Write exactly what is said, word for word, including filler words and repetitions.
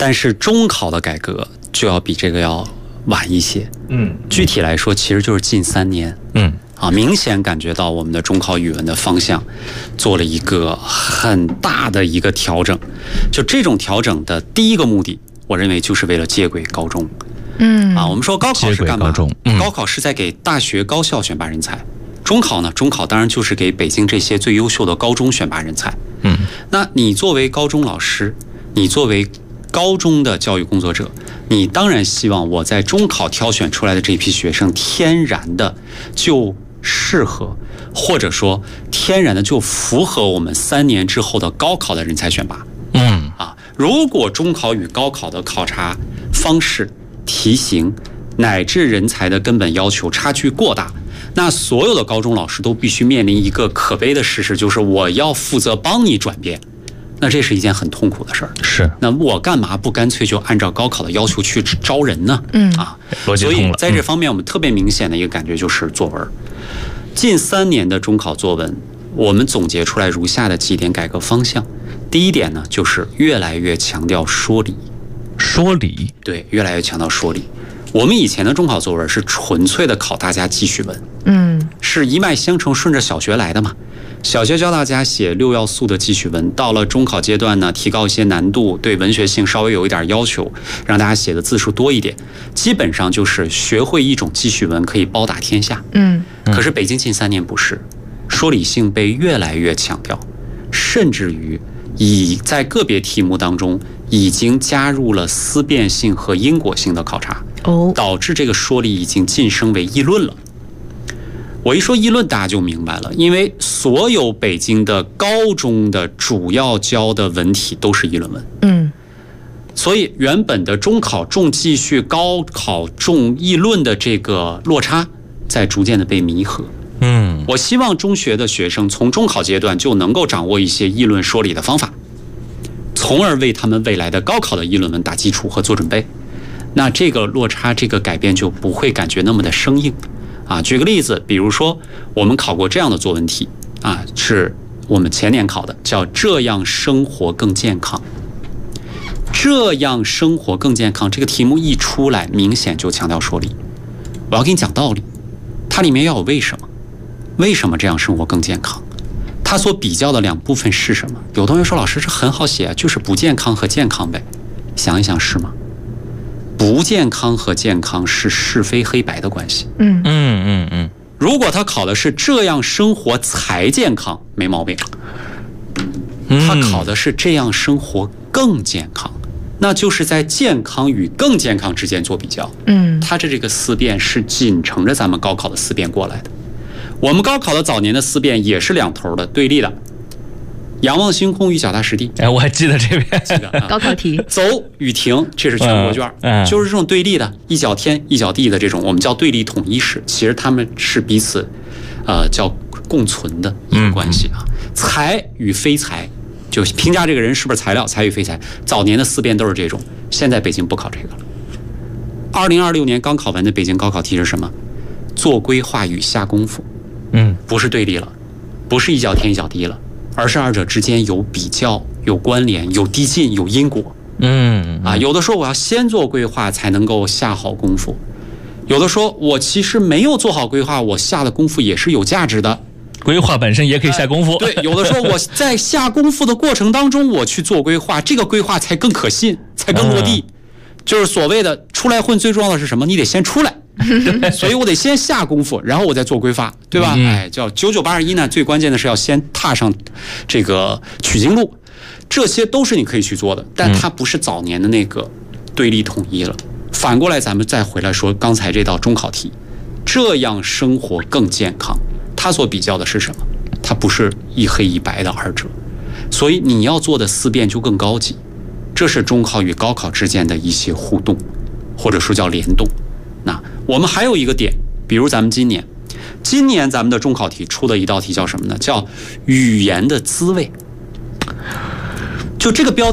但是中考的改革就要比这个要晚一些。 嗯， 具体来说，其实就是近三年。 嗯。 啊，明显感觉到我们的中考语文的方向做了一个很大的一个调整。就这种调整的第一个目的，我认为就是为了接轨高中。 嗯， 啊，我们说高考是干嘛？ 高中，嗯、 高考是在给大学高校选拔人才。中考呢？中考当然就是给北京这些最优秀的高中选拔人才。 嗯， 那你作为高中老师，你作为高中的教育工作者，你当然希望我在中考挑选出来的这批学生，天然的就适合，或者说天然的就符合我们三年之后的高考的人才选拔。 嗯啊，如果中考与高考的考察方式、题型乃至人才的根本要求差距过大，那所有的高中老师都必须面临一个可悲的事实，就是我要负责帮你转变。那这是一件很痛苦的事儿。 是。 那我干嘛不干脆就按照高考的要求去招人呢？ 嗯啊， 逻辑通了。 所以在这方面，我们特别明显的一个感觉就是作文。近三年的中考作文，我们总结出来如下的几点改革方向。第一点呢，就是越来越强调说理。 说理， 对，越来越强调说理。我们以前的中考作文是纯粹的考大家记叙文， 嗯， 是一脉相承，顺着小学来的嘛。小学教大家写六要素的记叙文，到了中考阶段呢，提高一些难度，对文学性稍微有一点要求，让大家写的字数多一点。基本上就是学会一种记叙文可以包打天下。 嗯， 可是北京近三年不是，说理性被越来越强调，甚至于以在个别题目当中已经加入了思辨性和因果性的考察， 哦， 导致这个说理已经晋升为议论了。我一说议论，大家就明白了，因为所有北京的高中的主要教的文体都是议论文， 嗯， 所以原本的中考重记叙、高考重议论的这个落差，在逐渐的被弥合。 嗯， 我希望中学的学生从中考阶段就能够掌握一些议论说理的方法，从而为他们未来的高考的议论文打基础和做准备。那这个落差，这个改变就不会感觉那么的生硬。啊，举个例子，比如说我们考过这样的作文题啊，是我们前年考的，叫这样生活更健康。这样生活更健康这个题目一出来，明显就强调说理。我要给你讲道理，它里面要有为什么，为什么这样生活更健康？它所比较的两部分是什么？有同学说老师这很好写，就是不健康和健康呗。想一想是吗？不健康和健康是是非黑白的关系。 嗯嗯嗯嗯。 如果他考的是这样生活才健康，没毛病。他考的是这样生活更健康，那就是在健康与更健康之间做比较。 嗯， 他的这个思辨是紧承着咱们高考的思辨过来的。我们高考的早年的思辨也是两头的对立的。仰望星空与脚踏实地， 哎，我还记得这边， 记得、啊、 高考题， 走与停，这是全国卷、 嗯嗯， 就是这种对立的，一脚天一脚地的这种，我们叫对立统一式。其实他们是彼此，呃，叫共存的一个关系啊。嗯、才与非才，就评价这个人是不是材料，才与非才。早年的思辨都是这种，现在北京不考这个了。二零二六年刚考完的北京高考题是什么？做规划与下功夫， 嗯， 不是对立了，不是一脚天一脚地了。而是二者之间有比较、有关联、有递进、有因果。 嗯啊，有的说我要先做规划才能够下好功夫，有的说我其实没有做好规划，我下的功夫也是有价值的。 规划本身也可以下功夫。 呃、对，有的说我在下功夫的过程当中，我去做规划，这个规划才更可信，才更落地。嗯、就是所谓的出来混，最重要的是什么？你得先出来。所以我得先下功夫，然后我再做规划，对吧？嗯、哎，叫九九八十一呢，最关键的是要先踏上这个取经路，这些都是你可以去做的，但它不是早年的那个对立统一了。反过来，咱们再回来说刚才这道中考题，这样生活更健康，它所比较的是什么？它不是一黑一白的二者，所以你要做的思辨就更高级。这是中考与高考之间的一些互动，或者说叫联动。那我们还有一个点，比如咱们今年，今年咱们的中考题出的一道题叫什么呢？叫语言的滋味。就这个标题。